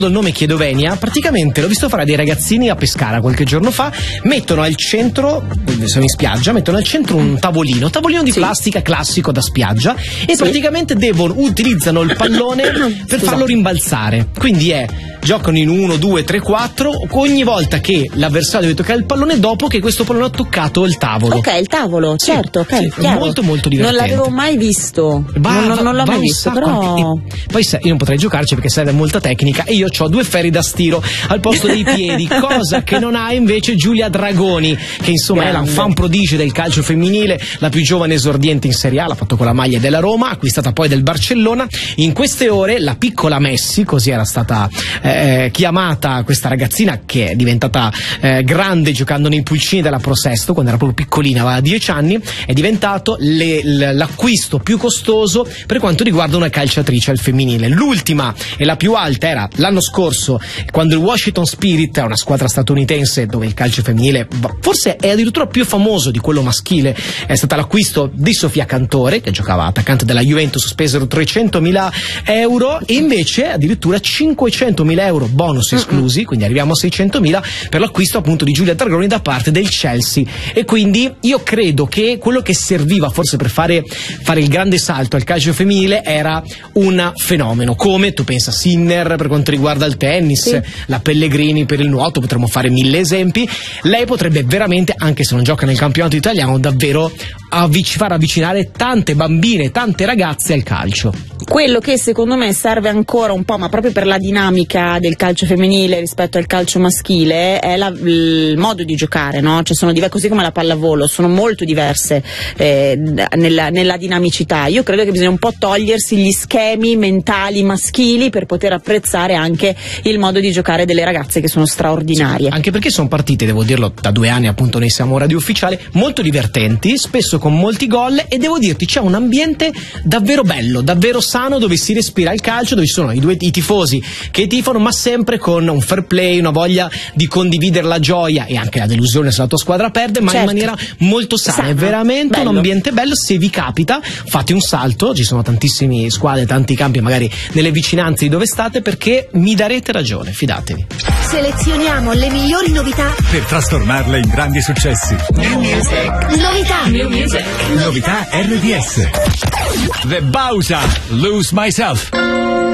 il nome Chiedovenia, praticamente l'ho visto fare a dei ragazzini a Pescara qualche giorno fa, mettono al centro, sono in spiaggia, mettono al centro un tavolino di plastica classico da spiaggia e praticamente utilizzano il pallone per farlo rimbalzare, quindi giocano in 1, 2, 3, 4 ogni volta che l'avversario deve toccare il pallone dopo che questo pallone ha toccato il tavolo. Ok, il tavolo, certo, ok. Sì, molto molto divertente. Non l'avevo mai visto. Non l'ho mai visto, però. Poi io non potrei giocarci perché serve molta tecnica e io ho 2 ferri da stiro al posto dei piedi, cosa che non ha invece Giulia Dragoni, che insomma è la fan prodigio del calcio femminile, la più giovane esordiente in Serie A, l'ha fatto con la maglia della Roma, acquistata poi del Barcellona. In queste ore la piccola Messi, così era stata chiamata questa ragazzina che è diventata grande giocando nei pulcini della Pro Sesto, quando era proprio piccolina, aveva 10 anni, è diventato l'acquisto più costoso per quanto riguarda una calciatrice al femminile. L'ultima e la più alta era l'anno scorso, quando il Washington Spirit, è una squadra statunitense dove il calcio femminile forse è addirittura più famoso di quello maschile, è stata l'acquisto di Sofia Cantore, che giocava attaccante della Juventus, spesero 300.000 euro e invece addirittura 500.000 euro bonus esclusi, quindi arriviamo a 600.000 per l'acquisto appunto di Giulia Dragoni da parte del Chelsea. E quindi io credo che quello che serviva forse per fare il grande salto al calcio femminile era un fenomeno, come tu pensa Sinner per quanto riguarda il tennis, la Pellegrini per il nuoto, potremmo fare 1000 esempi. Lei potrebbe veramente, anche se non gioca nel campionato italiano, davvero far avvicinare tante bambine, tante ragazze al calcio. Quello che secondo me serve ancora un po', ma proprio per la dinamica del calcio femminile rispetto al calcio maschile, è il modo di giocare, no? Cioè sono così come la pallavolo, sono molto diverse nella dinamicità. Io credo che bisogna un po' togliersi gli schemi mentali maschili per poter apprezzare anche il modo di giocare delle ragazze che sono straordinarie. Sì, anche perché sono partite, devo dirlo, da 2 anni appunto noi siamo Radio Ufficiale, molto divertenti, spesso con molti gol, e devo dirti c'è un ambiente davvero bello, davvero sano, dove si respira il calcio, dove ci sono i tifosi che tifano, ma sempre con un fair play, una voglia di condividere la gioia e anche la delusione se la tua squadra perde, ma in maniera molto sana. È veramente bello. Un ambiente bello. Se vi capita, fate un salto, ci sono tantissime squadre, tanti campi magari nelle vicinanze di dove state, perché mi darete ragione, fidatevi. Selezioniamo le migliori novità per trasformarle in grandi successi. New Music. Novità. New Music. Novità RDS. The Bausa, Lose Myself.